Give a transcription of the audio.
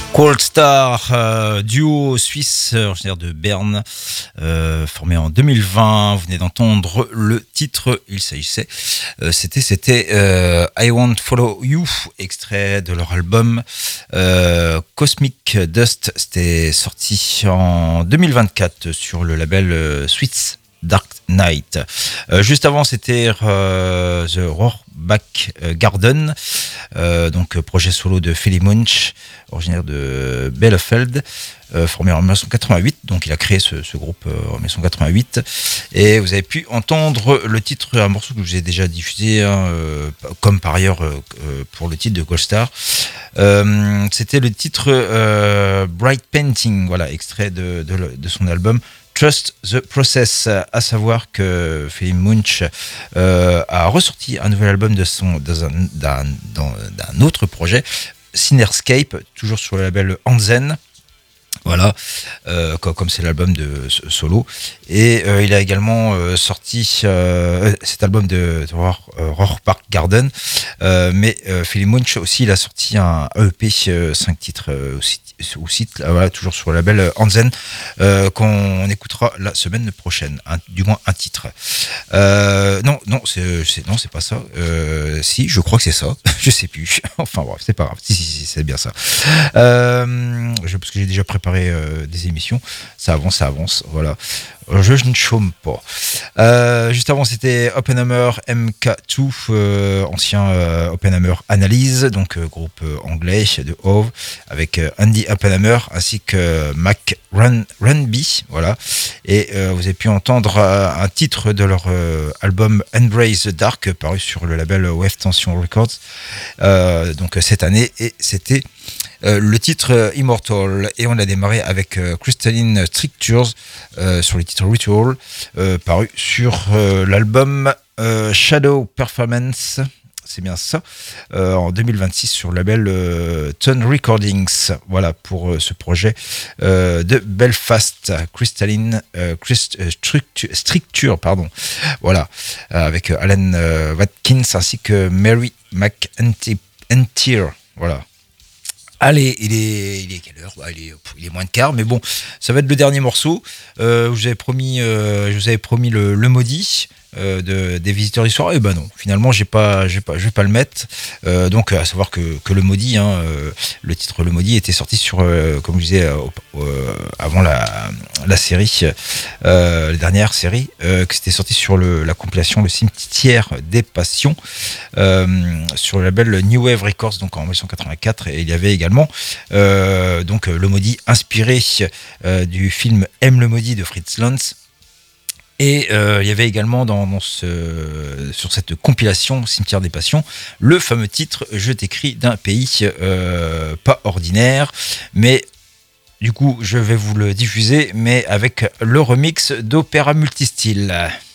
Cold Star, duo suisse originaire de Berne, formé en 2020. Vous venez d'entendre le titre. Il s'agissait, c'était I Won't Follow You, extrait de leur album Cosmic Dust. C'était sorti en 2024 sur le label Sweets Dark Night. Juste avant, c'était The Rohrbach Garden, donc projet solo de Philly Munch, originaire de Bielefeld, formé en 1988. Donc il a créé ce groupe en 1988. Et vous avez pu entendre le titre, un morceau que je vous ai déjà diffusé, comme par ailleurs pour le titre de Cold Star. C'était le titre Bright Painting, voilà, extrait de son album Trust the Process, à savoir que Philip Munch a ressorti un nouvel album d'un autre projet, Sinerscape, toujours sur le label Hansen. Voilà, comme c'est l'album de solo. Et il a également sorti cet album de Rohrbach Garden. Mais Philip Munch aussi, il a sorti un EP 5 titres aussi voilà, toujours sur le label Hansen, qu'on écoutera la semaine prochaine, du moins un titre. Non, c'est pas ça. Si, je crois que c'est ça. Je sais plus. Enfin bref, c'est pas grave. Si, c'est bien ça. Parce que j'ai déjà préparé des émissions, ça avance, voilà. Je ne chôme pas. Juste avant, c'était Oppenheimer MK2, ancien Oppenheimer Analyse, donc groupe anglais de Hove, avec Andy Oppenheimer ainsi que Mac Runby, voilà. Et vous avez pu entendre un titre de leur album Embrace the Dark, paru sur le label Wave Tension Records, donc cette année, et c'était le titre Immortal. Et on a démarré avec Crystalline Strictures sur le titre Ritual, paru sur l'album Shadow Performance, c'est bien ça, en 2026 sur le label Tone Recordings. Voilà pour ce projet de Belfast, Crystalline Stricture, pardon. Voilà, avec Alan Watkins ainsi que Mary McEntire. Voilà. Allez, il est quelle heure ? Il est moins de quart, mais bon, ça va être le dernier morceau. Je vous avais promis le maudit des visiteurs d'histoire. Et ben non, finalement, je vais pas le mettre. Donc, à savoir que le maudit, le titre Le Maudit était sorti sur, comme je disais, avant la série, la dernière série, que c'était sorti sur la compilation Le Cimetière des Passions, sur le label New Wave Records, donc en 1984. Et il y avait également donc Le Maudit, inspiré du film M le Maudit de Fritz Lanz. Et il y avait également sur cette compilation Cimetière des Passions, le fameux titre Je t'écris d'un pays pas ordinaire, mais du coup je vais vous le diffuser, mais avec le remix d'Opéra Multistyle.